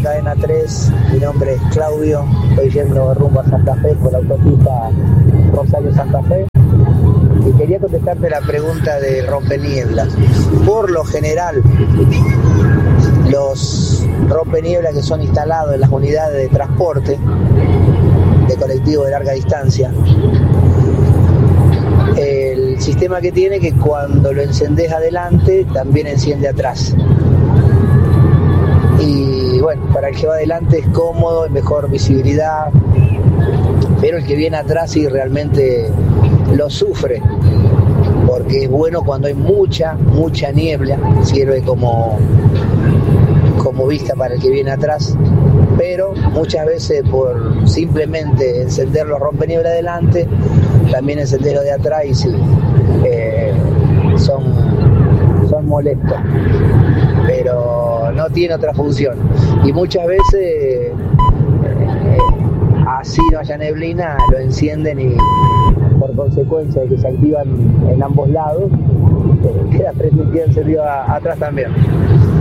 cadena 3, mi nombre es Claudio, estoy yendo rumbo a Santa Fe por la autopista Rosario-Santa Fe y quería contestarte la pregunta de rompeniebla. Por lo general, los rompeniebla que son instalados en las unidades de transporte de colectivo de larga distancia, el sistema que tiene que cuando lo encendés adelante también enciende atrás. Y bueno, para el que va adelante es cómodo, es mejor visibilidad, pero el que viene atrás sí realmente lo sufre, porque es bueno cuando hay mucha niebla, sirve como vista para el que viene atrás, pero muchas veces por simplemente encender los rompeniebla adelante, también encender los de atrás y sí, son molestos, pero no tiene otra función. Y muchas veces, así no haya neblina, lo encienden y por consecuencia de que se activan en ambos lados, queda prendido y encendido atrás también.